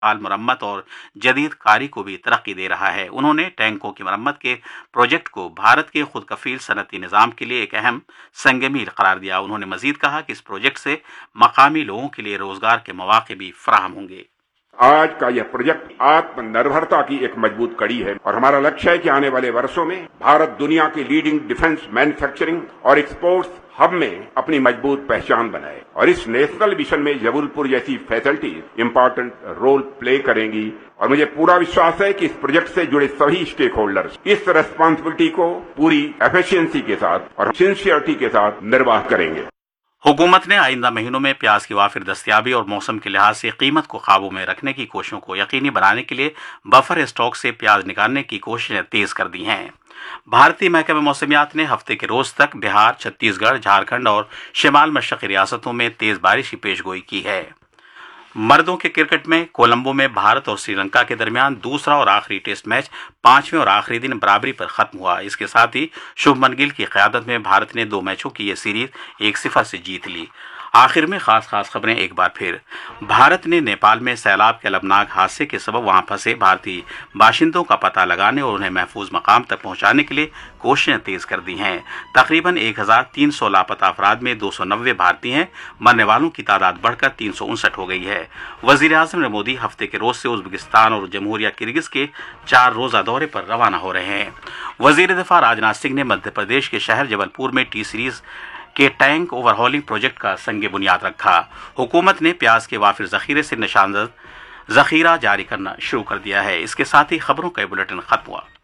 हाल मरम्मत और जदीद कारी को भी तरक्की दे रहा है। उन्होंने टैंकों की मरम्मत के प्रोजेक्ट को भारत के खुद कफील सनती निज़ाम के लिए एक अहम संग मील करार दिया। उन्होंने मजीद कहा कि इस प्रोजेक्ट से मकामी लोगों के लिए रोजगार के मौके भी फराहम होंगे। आज का यह प्रोजेक्ट आत्मनिर्भरता की एक मजबूत कड़ी है और हमारा लक्ष्य है कि आने वाले वर्षों में भारत दुनिया की लीडिंग डिफेंस मैन्युफैक्चरिंग और एक्सपोर्ट्स हब में अपनी मजबूत पहचान बनाए और इस नेशनल मिशन में जबलपुर जैसी फैसिलिटीज इंपॉर्टेंट रोल प्ले करेंगी। और मुझे पूरा विश्वास है कि इस प्रोजेक्ट से जुड़े सभी स्टेक होल्डर्स इस रेस्पॉन्सिबिलिटी को पूरी एफिशिएंसी के साथ और सिंसियरिटी के साथ निर्वाह करेंगे। हुकूमत ने आइंदा महीनों में प्याज की वाफिर दस्तयाबी और मौसम के लिहाज से कीमत को काबू में रखने की कोशिशों को यकीनी बनाने के लिए बफर स्टॉक से प्याज निकालने की कोशिशें तेज कर दी हैं। भारतीय महकमे मौसमियात ने हफ्ते के रोज तक बिहार, छत्तीसगढ़, झारखंड और शिमाल मशरक़ी रियासतों में तेज बारिश की पेशगोई की है। मर्दों के क्रिकेट में कोलंबो में भारत और श्रीलंका के दरमियान दूसरा और आखिरी टेस्ट मैच 5वें और आखिरी दिन बराबरी पर खत्म हुआ। इसके साथ ही शुभमन गिल की क़यादत में भारत ने 2 मैचों की यह सीरीज 1-0 से जीत ली। आखिर में खास खबरें एक बार फिर। भारत ने नेपाल में सैलाब के अलमनाक हादसे के सबब वहां फंसे भारतीय बाशिंदों का पता लगाने और उन्हें महफूज मकाम तक पहुंचाने के लिए कोशिशें तेज कर दी हैं। तकरीबन 1300 लापता अफराद में 290 भारतीय हैं। मरने वालों की तादाद बढ़कर 359 हो गई है। वजीर आजम नरेंद्र मोदी हफ्ते के रोज से उज्बेकिस्तान और जमहूरिया किर्गिज के 4 रोजा दौरे पर रवाना हो रहे हैं। वजीर दिफा राजनाथ सिंह ने मध्य प्रदेश के शहर जबलपुर में टी सीरीज के टैंक ओवरहॉलिंग प्रोजेक्ट का संग बुनियाद रखा। हुकूमत ने प्याज के वाफिर जखीरे से निशानदर जखीरा जारी करना शुरू कर दिया है। इसके साथ ही खबरों का बुलेटिन खत्म हुआ।